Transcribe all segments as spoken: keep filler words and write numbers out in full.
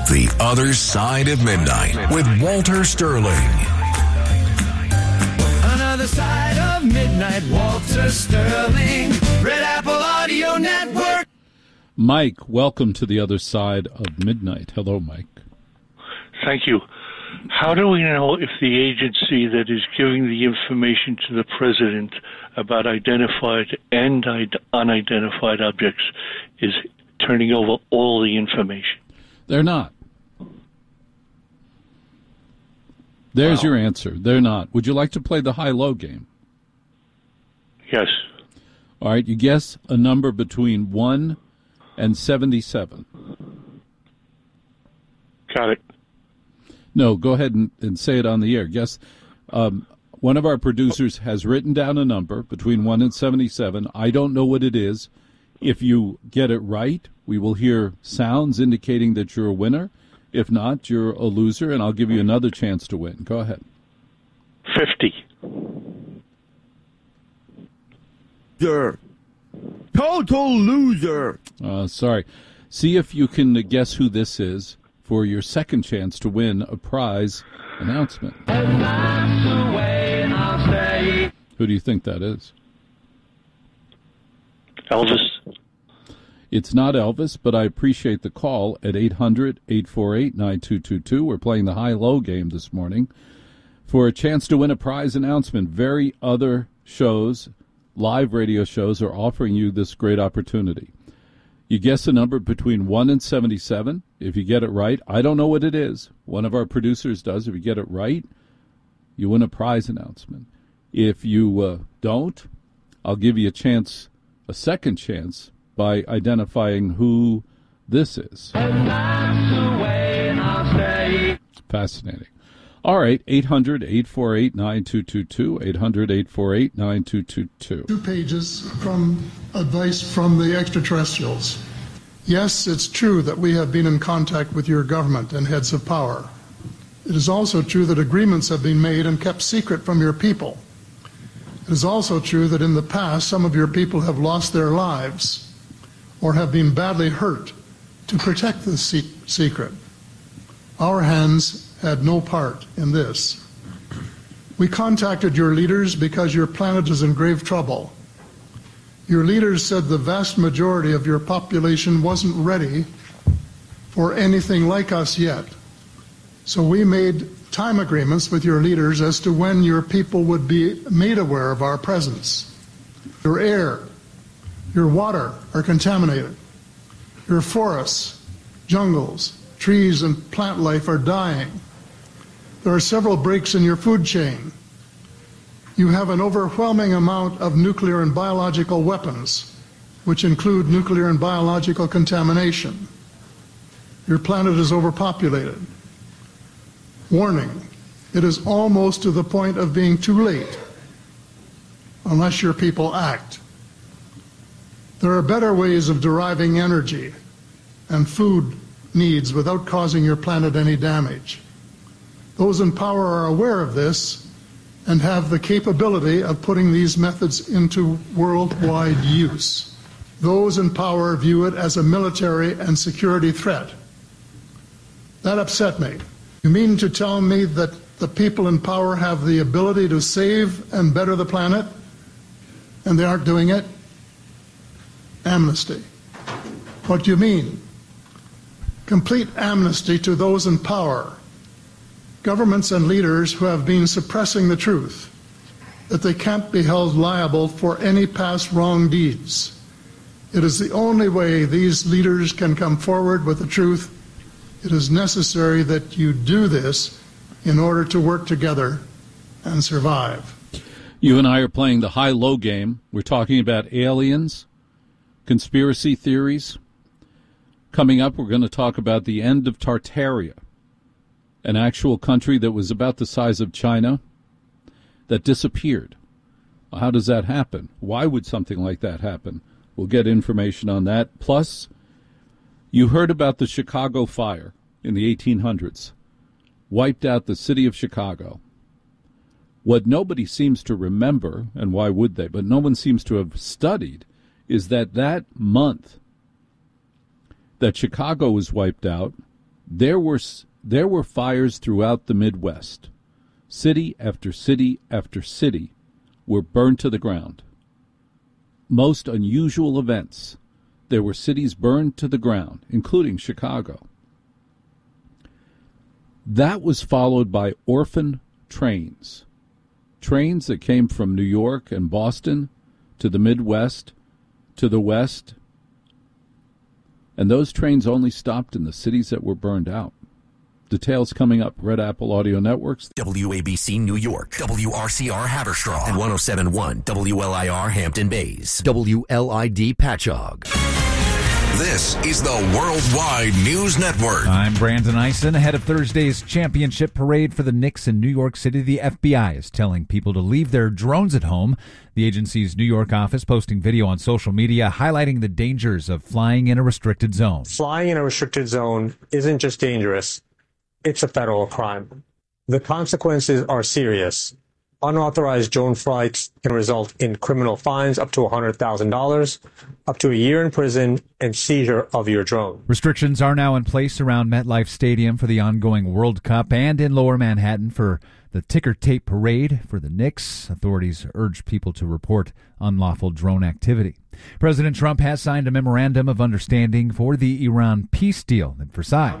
The Other Side of Midnight with Walter Sterling. Another Side of Midnight, Walter Sterling, Red Apple Audio Network. Mike, welcome to The Other Side of Midnight. Hello, Mike. Thank you. How do we know if the agency that is giving the information to the president about identified and unidentified objects is turning over all the information? They're not. There's Wow. your answer. They're not. Would you like to play the high-low game? Yes. All right, you guess a number between one and seventy-seven. Got it. No, go ahead and, and say it on the air. Guess. Um, one of our producers has written down a number between one and seventy-seven. I don't know what it is. If you get it right, we will hear sounds indicating that you're a winner. If not, you're a loser, and I'll give you another chance to win. Go ahead. fifty. Loser. Total loser. Uh, sorry. See if you can guess who this is for your second chance to win a prize announcement. Who do you think that is? Elvis. It's not Elvis, but I appreciate the call at eight hundred, eight four eight, nine two two two. We're playing the high-low game this morning for a chance to win a prize announcement. Very other shows, live radio shows, are offering you this great opportunity. You guess a number between one and seventy-seven. If you get it right, I don't know what it is. One of our producers does. If you get it right, you win a prize announcement. If you uh, don't, I'll give you a chance, a second chance, by identifying who this is. Fascinating. All right, eight hundred, eight four eight, nine two two two, eight hundred, eight four eight, nine two two two. Two pages from advice from the extraterrestrials. Yes, it's true that we have been in contact with your government and heads of power. It is also true that agreements have been made and kept secret from your people. It is also true that in the past some of your people have lost their lives or have been badly hurt to protect the se- secret. Our hands had no part in this. We contacted your leaders because your planet is in grave trouble. Your leaders said the vast majority of your population wasn't ready for anything like us yet. So we made time agreements with your leaders as to when your people would be made aware of our presence. Your air, your water are contaminated. Your forests, jungles, trees, and plant life are dying. There are several breaks in your food chain. You have an overwhelming amount of nuclear and biological weapons, which include nuclear and biological contamination. Your planet is overpopulated. Warning, it is almost to the point of being too late, unless your people act. There are better ways of deriving energy and food needs without causing your planet any damage. Those in power are aware of this and have the capability of putting these methods into worldwide use. Those in power view it as a military and security threat. That upset me. You mean to tell me that the people in power have the ability to save and better the planet, and they aren't doing it? Amnesty. What do you mean? Complete amnesty to those in power, governments and leaders who have been suppressing the truth, that they can't be held liable for any past wrong deeds. It is the only way these leaders can come forward with the truth. It is necessary that you do this in order to work together and survive. You and I are playing the high-low game. We're talking about aliens, conspiracy theories. Coming up, we're going to talk about the end of Tartaria, an actual country that was about the size of China that disappeared. How does that happen? Why would something like that happen? We'll get information on that. Plus, you heard about the Chicago fire in the eighteen hundreds. Wiped out the city of Chicago. What nobody seems to remember, and why would they, but no one seems to have studied, is that that month that Chicago was wiped out, There were there were fires throughout the Midwest. City after city after city were burned to the ground. Most unusual events. There were cities burned to the ground, including Chicago. That was followed by orphan trains. Trains that came from New York and Boston to the Midwest, to the West. And those trains only stopped in the cities that were burned out. Details coming up. Red Apple Audio Networks. W A B C New York, W R C R Haverstraw, and one oh seven point one W L I R Hampton Bays, W L I D Patchogue. This is the Worldwide News Network. I'm Brandon Eisen. Ahead of Thursday's championship parade for the Knicks in New York City, the F B I is telling people to leave their drones at home. The agency's New York office posting video on social media highlighting the dangers of flying in a restricted zone. Flying in a restricted zone isn't just dangerous, it's a federal crime. The consequences are serious. Unauthorized drone flights can result in criminal fines up to one hundred thousand dollars, up to a year in prison, and seizure of your drone. Restrictions are now in place around MetLife Stadium for the ongoing World Cup and in Lower Manhattan for the ticker tape parade for the Knicks. Authorities urge people to report unlawful drone activity. President Trump has signed a memorandum of understanding for the Iran peace deal at Versailles.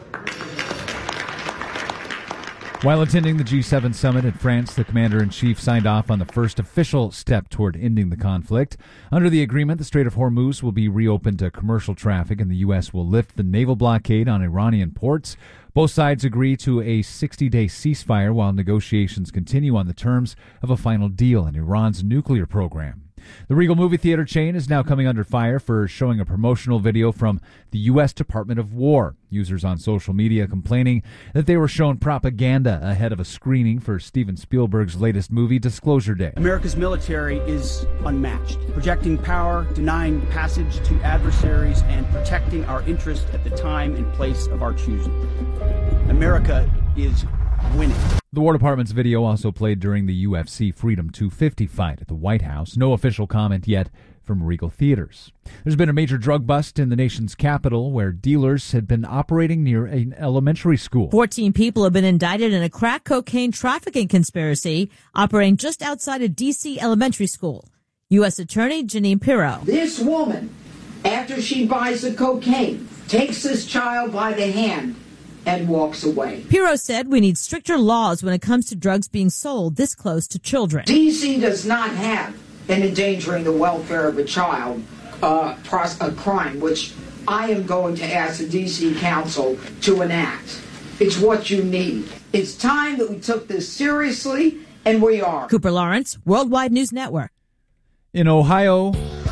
While attending the G seven summit in France, the commander-in-chief signed off on the first official step toward ending the conflict. Under the agreement, the Strait of Hormuz will be reopened to commercial traffic, and the U S will lift the naval blockade on Iranian ports. Both sides agree to a sixty-day ceasefire while negotiations continue on the terms of a final deal in Iran's nuclear program. The Regal movie theater chain is now coming under fire for showing a promotional video from the U S Department of War. Users on social media complaining that they were shown propaganda ahead of a screening for Steven Spielberg's latest movie, Disclosure Day. America's military is unmatched, projecting power, denying passage to adversaries, and protecting our interests at the time and place of our choosing. America is winning. The War Department's video also played during the U F C Freedom two fifty fight at the White House. No official comment yet from Regal Theaters. There's been a major drug bust in the nation's capital where dealers had been operating near an elementary school. fourteen people have been indicted in a crack cocaine trafficking conspiracy operating just outside a D C elementary school. U S Attorney Janine Pirro. This woman, after she buys the cocaine, takes this child by the hand and walks away. Pirro said we need stricter laws when it comes to drugs being sold this close to children. D C does not have an endangering the welfare of a child uh, pros- a crime, which I am going to ask the D C Council to enact. It's what you need. It's time that we took this seriously, and we are. Cooper Lawrence, Worldwide News Network. In Ohio,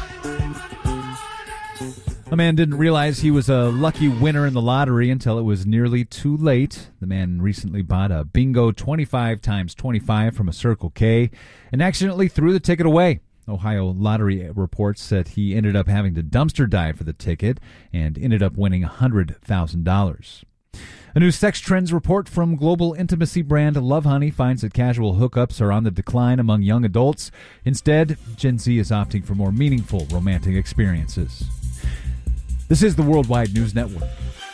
a man didn't realize he was a lucky winner in the lottery until it was nearly too late. The man recently bought a bingo twenty-five times twenty-five from a Circle K and accidentally threw the ticket away. Ohio Lottery reports that he ended up having to dumpster dive for the ticket and ended up winning one hundred thousand dollars. A new sex trends report from global intimacy brand Lovehoney finds that casual hookups are on the decline among young adults. Instead, Gen Z is opting for more meaningful romantic experiences. This is the Worldwide News Network.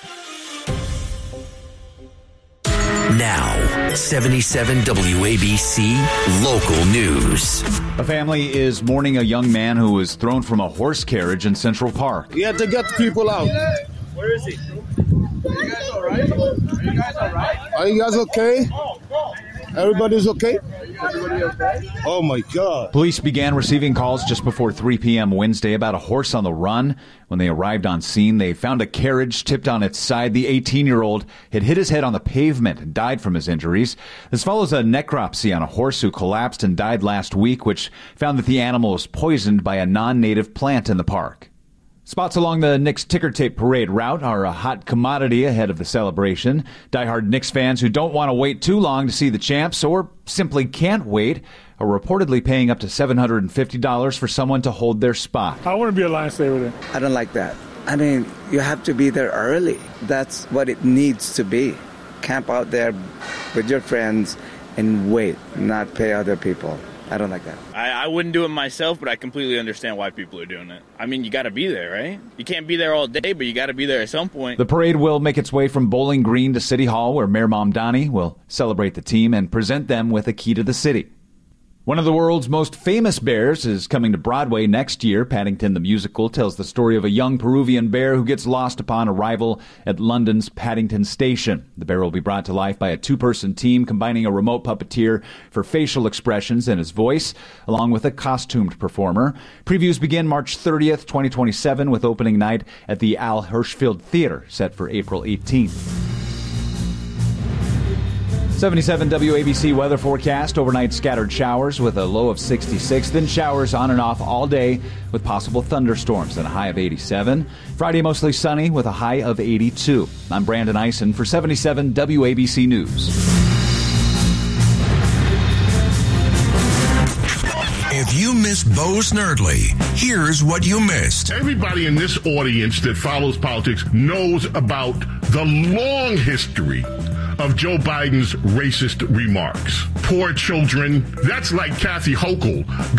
Now, seventy-seven W A B C Local News. A family is mourning a young man who was thrown from a horse carriage in Central Park. You have to get the people out. Where is he? Are you guys all right? Are you guys all right? Are you guys okay? Everybody's okay? Everybody okay? Oh, my God. Police began receiving calls just before three p.m. Wednesday about a horse on the run. When they arrived on scene, they found a carriage tipped on its side. The eighteen-year-old had hit his head on the pavement and died from his injuries. This follows a necropsy on a horse who collapsed and died last week, which found that the animal was poisoned by a non-native plant in the park. Spots along the Knicks ticker tape parade route are a hot commodity ahead of the celebration. Diehard Knicks fans who don't want to wait too long to see the champs or simply can't wait are reportedly paying up to seven hundred fifty dollars for someone to hold their spot. I want to be a Lions-Saver there. I don't like that. I mean, you have to be there early. That's what it needs to be. Camp out there with your friends and wait, not pay other people. I don't like that. I, I wouldn't do it myself, but I completely understand why people are doing it. I mean, you got to be there, right? You can't be there all day, but you got to be there at some point. The parade will make its way from Bowling Green to City Hall, where Mayor Mamdani will celebrate the team and present them with a key to the city. One of the world's most famous bears is coming to Broadway next year. Paddington the Musical tells the story of a young Peruvian bear who gets lost upon arrival at London's Paddington Station. The bear will be brought to life by a two-person team combining a remote puppeteer for facial expressions and his voice, along with a costumed performer. Previews begin March thirtieth, twenty twenty-seven, with opening night at the Al Hirschfeld Theater, set for April eighteenth. seventy-seven W A B C weather forecast. Overnight scattered showers with a low of sixty-six. Then showers on and off all day with possible thunderstorms and a high of eighty-seven. Friday mostly sunny with a high of eighty-two. I'm Brandon Eisen for seventy-seven W A B C News. If you missed Bo Snerdley, here's what you missed. Everybody in this audience that follows politics knows about the long history of Joe Biden's racist remarks. Poor children. That's like Kathy Hochul